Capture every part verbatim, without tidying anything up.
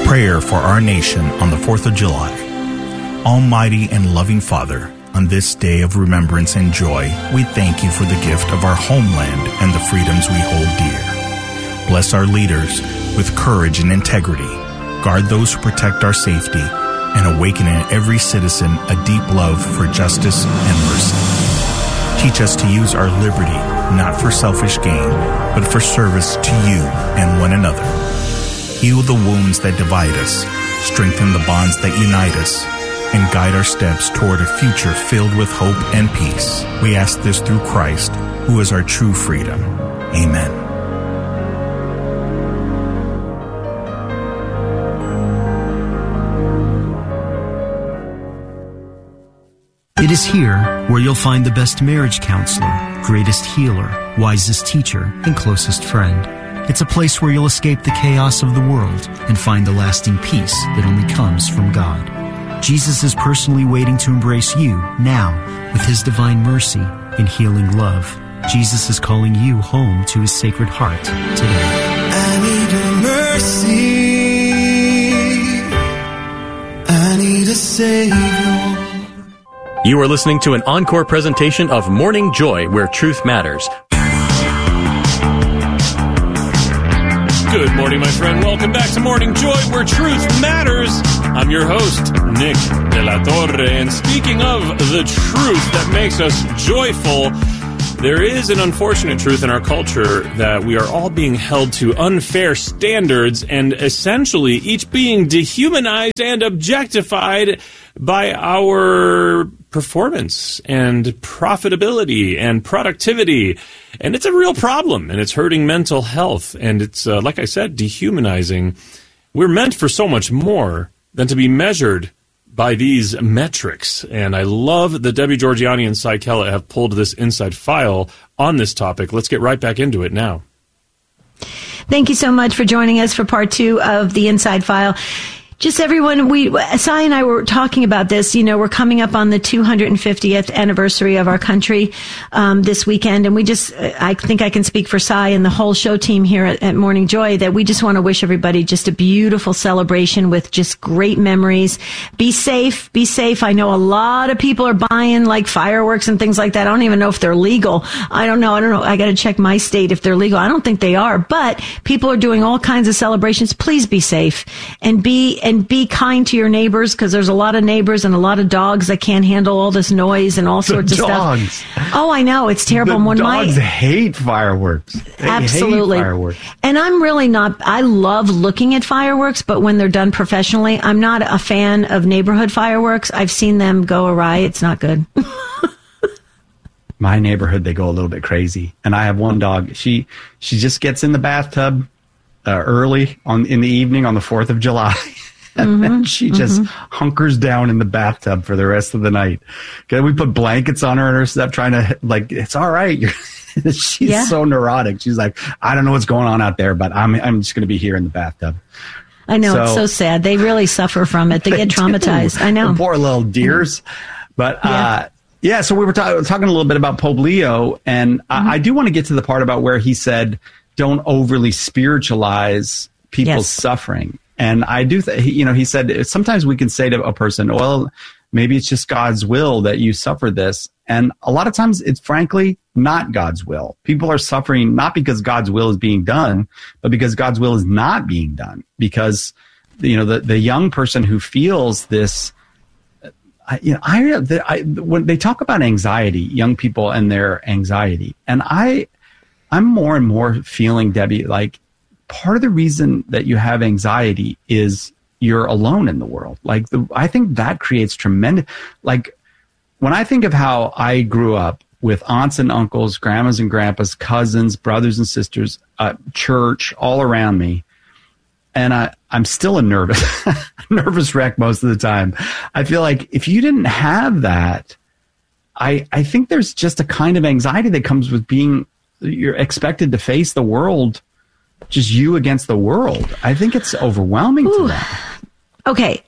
Prayer for our nation on the fourth of July. Almighty and loving Father, on this day of remembrance and joy, we thank you for the gift of our homeland and the freedoms we hold dear. Bless our leaders with courage and integrity. Guard those who protect our safety and awaken in every citizen a deep love for justice and mercy. Teach us to use our liberty not for selfish gain, but for service to you and one another. Heal the wounds that divide us, strengthen the bonds that unite us, and guide our steps toward a future filled with hope and peace. We ask this through Christ, who is our true freedom. Amen. It is here where you'll find the best marriage counselor, greatest healer, wisest teacher, and closest friend. It's a place where you'll escape the chaos of the world and find the lasting peace that only comes from God. Jesus is personally waiting to embrace you now with his divine mercy and healing love. Jesus is calling you home to his sacred heart today. I need a mercy. I need a Savior. You are listening to an encore presentation of Morning Joy, where truth matters. Good morning, my friend. Welcome back to Morning Joy, where truth matters. I'm your host, Nick De La Torre. And speaking of the truth that makes us joyful, there is an unfortunate truth in our culture that we are all being held to unfair standards and essentially each being dehumanized and objectified by our performance and profitability and productivity. And it's a real problem, and it's hurting mental health. And it's, uh, like I said, dehumanizing. We're meant for so much more than to be measured by these metrics. And I love that Debbie Georgianni and Cy Kellett have pulled this inside file on this topic. Let's get right back into it now. Thank you so much for joining us for part two of the Inside File. Just everyone, we, Cy and I were talking about this. You know, we're coming up on the two hundred fiftieth anniversary of our country um, this weekend. And we just, I think I can speak for Cy and the whole show team here at, at Morning Joy that we just want to wish everybody just a beautiful celebration with just great memories. Be safe, be safe. I know a lot of people are buying like fireworks and things like that. I don't even know if they're legal. I don't know. I don't know. I got to check my state if they're legal. I don't think they are, but people are doing all kinds of celebrations. Please be safe and be And be kind to your neighbors, because there's a lot of neighbors and a lot of dogs that can't handle all this noise and all sorts the of dogs. stuff. Oh, I know. It's terrible. The when dogs my, hate fireworks. They absolutely. hate fireworks. And I'm really not, I love looking at fireworks, but when they're done professionally, I'm not a fan of neighborhood fireworks. I've seen them go awry. It's not good. My neighborhood, they go a little bit crazy. And I have one dog. She she just gets in the bathtub uh, early on in the evening on the fourth of July. And mm-hmm, then she just mm-hmm. hunkers down in the bathtub for the rest of the night. Okay, we put blankets on her and her stuff, trying to, like, it's all right. She's yeah. so neurotic. She's like, I don't know what's going on out there, but I'm I'm just going to be here in the bathtub. I know. So, it's so sad. They really suffer from it. They, they get traumatized. Do. I know. The poor little deers. But, yeah. uh, yeah, so we were ta- talking a little bit about Pope Leo, and mm-hmm. I, I do want to get to the part about where he said, don't overly spiritualize people's yes. suffering. And I do, th- you know, he said, sometimes we can say to a person, well, maybe it's just God's will that you suffer this. And a lot of times it's frankly not God's will. People are suffering not because God's will is being done, but because God's will is not being done. Because, you know, the, the young person who feels this, I, you know, I, I, when they talk about anxiety, young people and their anxiety, and I, I'm more and more feeling, Debbie, like, part of the reason that you have anxiety is you're alone in the world. Like, the, I think that creates tremendous, like, when I think of how I grew up with aunts and uncles, grandmas and grandpas, cousins, brothers and sisters, uh, church all around me, and I, I'm still a nervous, nervous wreck most of the time. I feel like if you didn't have that, I, I think there's just a kind of anxiety that comes with being, you're expected to face the world, just you against the world. I think it's overwhelming Ooh. to that. Okay.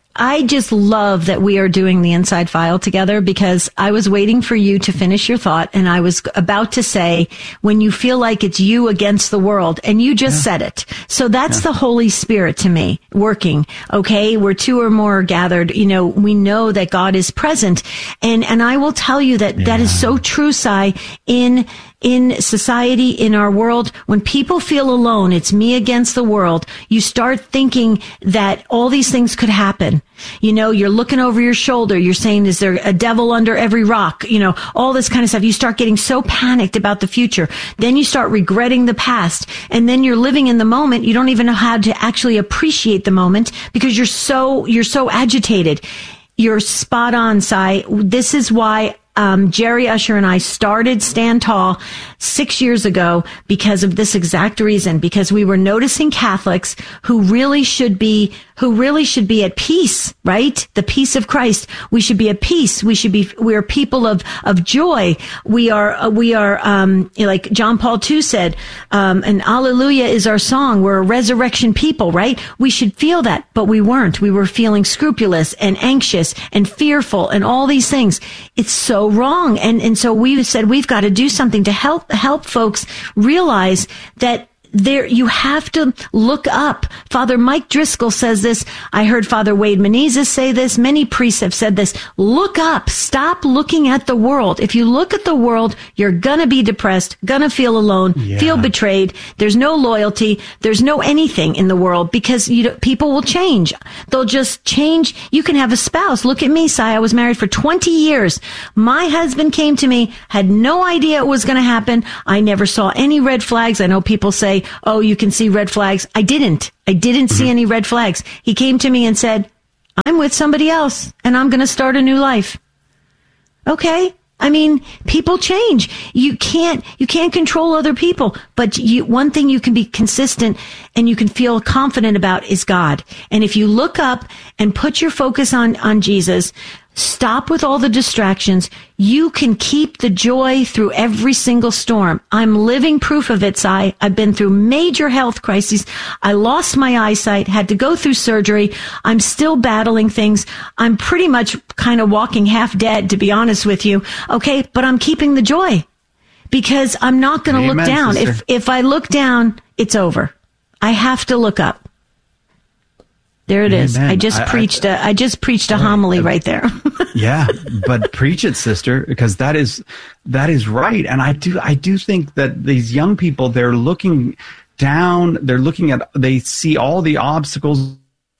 I just love that we are doing the Inside File together, because I was waiting for you to finish your thought, and I was about to say, when you feel like it's you against the world, and you just yeah. said it. So that's yeah. the Holy Spirit to me working. Okay. Where two or more are gathered, you know, we know that God is present. And, and I will tell you that yeah. that is so true, Si, in in society, in our world. When people feel alone, it's me against the world, you start thinking that all these things could happen. You know, you're looking over your shoulder. You're saying, is there a devil under every rock? You know, all this kind of stuff. You start getting so panicked about the future. Then you start regretting the past. And then you're living in the moment. You don't even know how to actually appreciate the moment, because you're so, you're so agitated. You're spot on, Si. This is why Um, Jerry Usher and I started Stand Tall six years ago, because of this exact reason, because we were noticing Catholics who really should be, who really should be at peace, right? The peace of Christ. We should be at peace. We should be, we're people of, of joy. We are, uh, we are, um, like John Paul the Second said, um, and Alleluia is our song. We're a resurrection people, right? We should feel that, but we weren't. We were feeling scrupulous and anxious and fearful and all these things. It's so wrong. And, and so we said, we've got to do something to help, help folks realize that there, you have to look up. Father Mike Driscoll says this. I heard Father Wade Menezes say this. Many priests have said this. Look up. Stop looking at the world. If you look at the world, you're gonna be depressed, gonna feel alone, yeah. feel betrayed. There's no loyalty. There's no anything in the world, because you, people will change. They'll just change. You can have a spouse. Look at me, Si. I was married for twenty years. My husband came to me, had no idea it was gonna happen. I never saw any red flags. I know people say, oh, you can see red flags. I didn't. I didn't see any red flags. He came to me and said, I'm with somebody else and I'm going to start a new life. Okay. I mean, people change. You can't, you can't control other people, but you, one thing you can be consistent and you can feel confident about is God. And if you look up and put your focus on, on Jesus, stop with all the distractions, you can keep the joy through every single storm. I'm living proof of it, Si. I've been through major health crises. I lost my eyesight, had to go through surgery. I'm still battling things. I'm pretty much kind of walking half dead, to be honest with you. Okay, but I'm keeping the joy, because I'm not going to look down. Sister. If if I look down, it's over. I have to look up. There it Amen. Is. I just I, preached I, a, I just preached a right. homily right there. Yeah, but preach it, sister, because that is, that is right. And I do, I do think that these young people, they're looking down, they're looking at, they see all the obstacles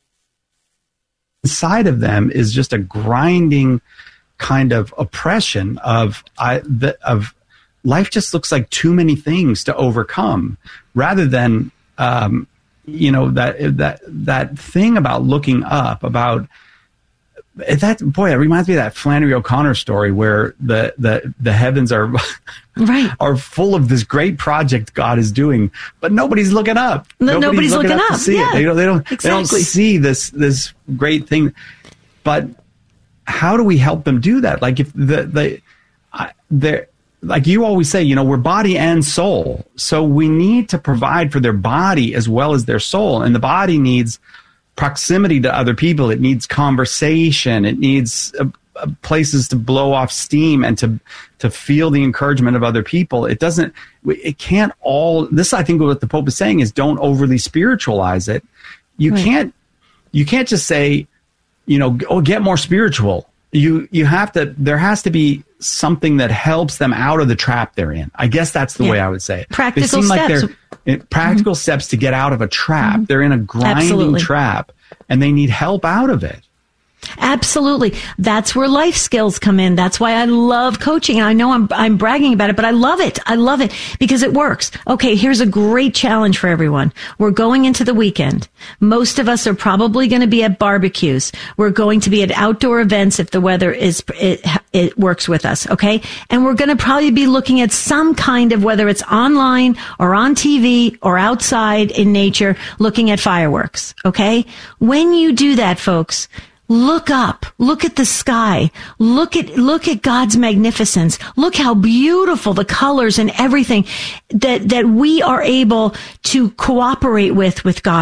inside of them is just a grinding kind of oppression of, I, the, of life just looks like too many things to overcome, rather than, um, you know, that, that, that thing about looking up, about that, boy, it reminds me of that Flannery O'Connor story where the, the, the heavens are, right. are full of this great project God is doing, but nobody's looking up. No, nobody's, nobody's looking, looking up, up to see yeah, it. They don't, they don't, exactly. they don't see this, this great thing. But how do we help them do that? Like if the, the, I, they're, like you always say, you know, we're body and soul. So we need to provide for their body as well as their soul. And the body needs proximity to other people. It needs conversation. It needs uh, uh, places to blow off steam and to to feel the encouragement of other people. It doesn't, it can't all, this I think what the Pope is saying is don't overly spiritualize it. You right. can't, you can't just say, you know, oh, get more spiritual. You you have to, there has to be something that helps them out of the trap they're in. I guess that's the yeah. way I would say it. Practical they seem steps. Like they're, it, practical mm-hmm. steps to get out of a trap. Mm-hmm. They're in a grinding Absolutely. Trap and they need help out of it. Absolutely. That's where life skills come in. That's why I love coaching. I know I'm, I'm bragging about it, but I love it. I love it because it works. Okay. Here's a great challenge for everyone. We're going into the weekend. Most of us are probably going to be at barbecues. We're going to be at outdoor events if the weather is, it, it works with us. Okay. And we're going to probably be looking at some kind of, whether it's online or on T V or outside in nature, looking at fireworks. Okay. When you do that, folks, look up, look at the sky, look at, look at God's magnificence. Look how beautiful the colors and everything that, that we are able to cooperate with, with God.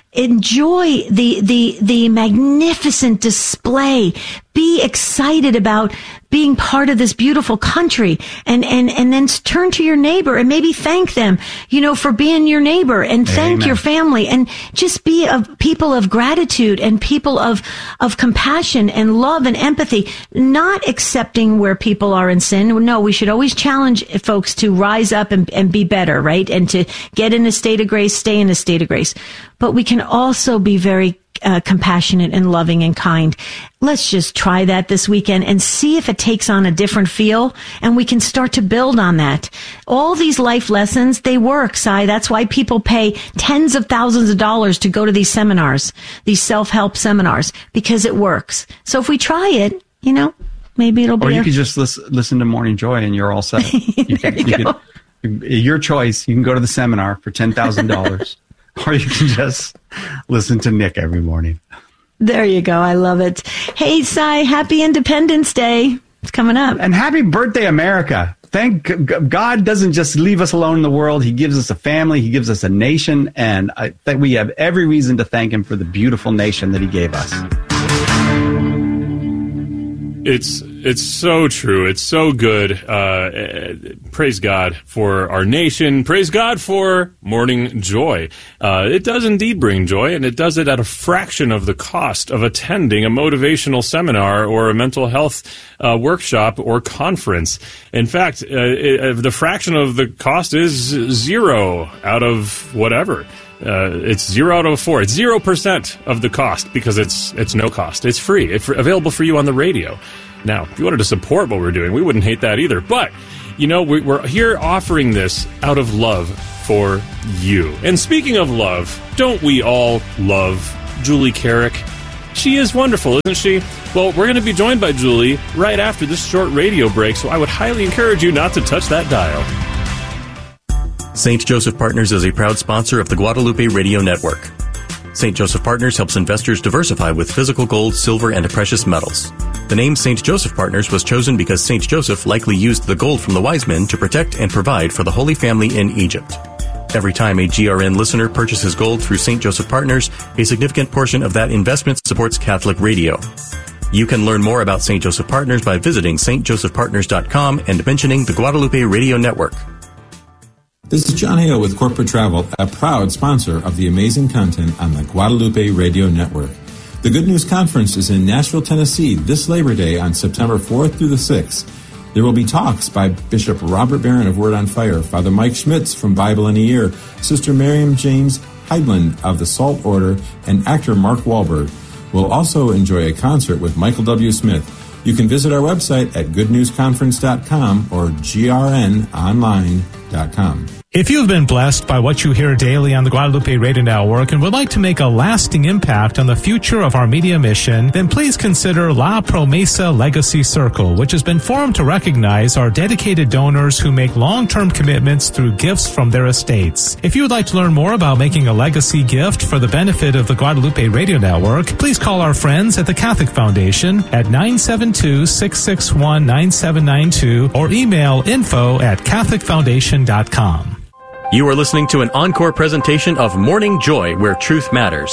enjoy the, the, the magnificent display. Be excited about being part of this beautiful country, and, and, and then turn to your neighbor and maybe thank them, you know, for being your neighbor, and thank Amen. Your family, and just be a people of gratitude and people of, of compassion and love and empathy, not accepting where people are in sin. No, we should always challenge folks to rise up and, and be better, right? And to get in a state of grace, stay in a state of grace. But we can also be very Uh, compassionate and loving and kind. Let's just try that this weekend and see if it takes on a different feel, and we can start to build on that. All these life lessons, they work, Si. That's why people pay tens of thousands of dollars to go to these seminars, these self-help seminars, because it works. So if we try it, you know, maybe it'll be. Or you a- could just listen, listen to Morning Joy and you're all set. You there can, you you go. Can, your choice. You can go to the seminar for ten thousand dollars. Or you can just listen to Nick every morning. There you go. I love it. Hey, Si, happy Independence Day. It's coming up. And happy birthday, America. Thank God doesn't just leave us alone in the world. He gives us a family. He gives us a nation. And I think we have every reason to thank him for the beautiful nation that he gave us. It's it's so true. It's so good. Uh, praise God for our nation. Praise God for Morning Joy. Uh, it does indeed bring joy, and it does it at a fraction of the cost of attending a motivational seminar or a mental health uh, workshop or conference. In fact, uh, it, the fraction of the cost is zero out of whatever. Uh, it's zero out of four. It's zero percent of the cost because it's it's no cost. It's free. It's available for you on the radio. Now, if you wanted to support what we're doing, we wouldn't hate that either. But, you know, we, we're here offering this out of love for you. And speaking of love, don't we all love Julie Carrick? She is wonderful, isn't she? Well, we're going to be joined by Julie right after this short radio break, so I would highly encourage you not to touch that dial. Saint Joseph Partners is a proud sponsor of the Guadalupe Radio Network. Saint Joseph Partners helps investors diversify with physical gold, silver, and precious metals. The name Saint Joseph Partners was chosen because Saint Joseph likely used the gold from the wise men to protect and provide for the Holy Family in Egypt. Every time a G R N listener purchases gold through Saint Joseph Partners, a significant portion of that investment supports Catholic radio. You can learn more about Saint Joseph Partners by visiting s t joseph partners dot com and mentioning the Guadalupe Radio Network. This is John Hale with Corporate Travel, a proud sponsor of the amazing content on the Guadalupe Radio Network. The Good News Conference is in Nashville, Tennessee this Labor Day on September fourth through the sixth. There will be talks by Bishop Robert Barron of Word on Fire, Father Mike Schmitz from Bible in a Year, Sister Miriam James Heidland of the Salt Order, and actor Mark Wahlberg. We'll also enjoy a concert with Michael W. Smith. You can visit our website at good news conference dot com or g r n online dot com. If you've been blessed by what you hear daily on the Guadalupe Radio Network and would like to make a lasting impact on the future of our media mission, then please consider La Promesa Legacy Circle, which has been formed to recognize our dedicated donors who make long-term commitments through gifts from their estates. If you would like to learn more about making a legacy gift for the benefit of the Guadalupe Radio Network, please call our friends at the Catholic Foundation at nine seven two, six six one, nine seven nine two or email info at catholic foundation dot com. You are listening to an encore presentation of Morning Joy, where truth matters.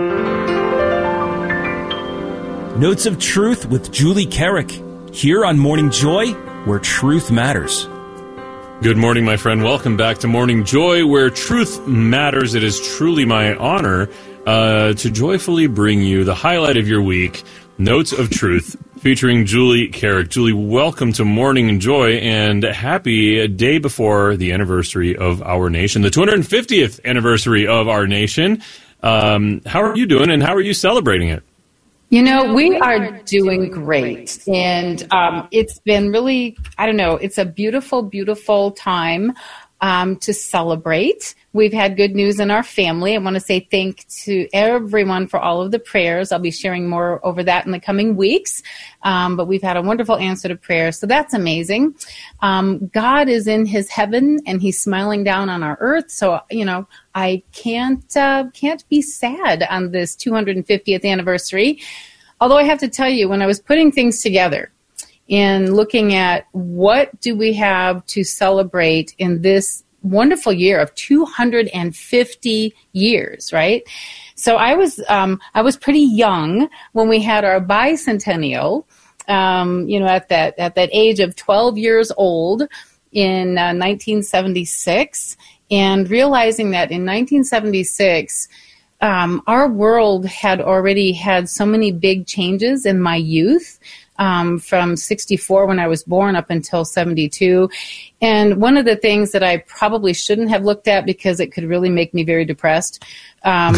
Notes of Truth with Julie Carrick, here on Morning Joy, where truth matters. Good morning, my friend. Welcome back to Morning Joy, where truth matters. It is truly my honor uh, to joyfully bring you the highlight of your week, Notes of Truth, featuring Julie Carrick. Julie, welcome to Morning Joy, and happy day before the anniversary of our nation, the two hundred fiftieth anniversary of our nation. Um, how are you doing, and how are you celebrating it? You know, we are doing great, and um, it's been really, I don't know, it's a beautiful, beautiful time um, to celebrate. We've had good news in our family. I want to say thank to everyone for all of the prayers. I'll be sharing more over that in the coming weeks. Um, but we've had a wonderful answer to prayer, so that's amazing. Um, God is in his heaven, and he's smiling down on our earth. So, you know, I can't uh, can't be sad on this two hundred fiftieth anniversary. Although I have to tell you, when I was putting things together and looking at what do we have to celebrate in this wonderful year of two hundred fifty years, right? So I was um, I was pretty young when we had our bicentennial. Um, you know, at that at that age of twelve years old in uh, nineteen seventy-six, and realizing that in nineteen seventy-six, um, our world had already had so many big changes in my youth. Um, from sixty-four when I was born up until seventy-two. And one of the things that I probably shouldn't have looked at because it could really make me very depressed um,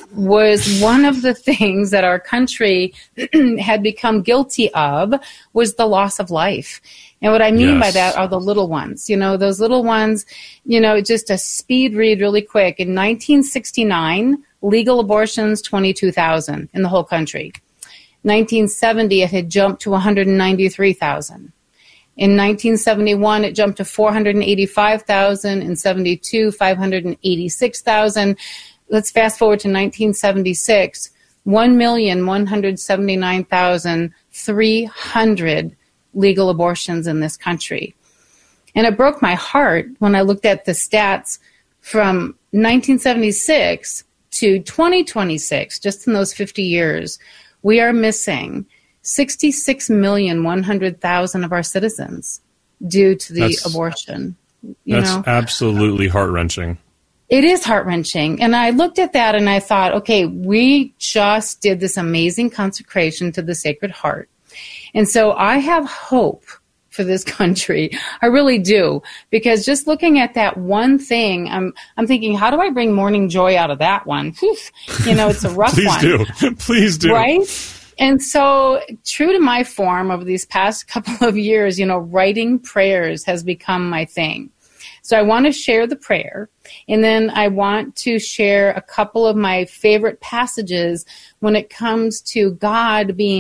was one of the things that our country had become guilty of was the loss of life. And what I mean yes. by that are the little ones. You know, those little ones, you know, just a speed read really quick. In nineteen sixty-nine, legal abortions, twenty-two thousand in the whole country. nineteen seventy, it had jumped to one hundred ninety-three thousand. In nineteen seventy-one, it jumped to four hundred eighty-five thousand. In seventy-two, five hundred eighty-six thousand. Let's fast forward to nineteen seventy-six, one million one hundred seventy-nine thousand three hundred legal abortions in this country. And it broke my heart when I looked at the stats from nineteen seventy-six to twenty twenty-six, just in those fifty years. We are missing sixty-six million one hundred thousand of our citizens due to the that's, abortion. You that's know? absolutely heart-wrenching. It is heart-wrenching. And I looked at that and I thought, okay, we just did this amazing consecration to the Sacred Heart. And so I have hope for this country. I really do. Because just looking at that one thing, I'm I'm thinking, how do I bring morning joy out of that one? Whew. You know, it's a rough Please one. Please do. Please do. Right? And so true to my form over these past couple of years, you know, writing prayers has become my thing. So I want to share the prayer, and then I want to share a couple of my favorite passages when it comes to God being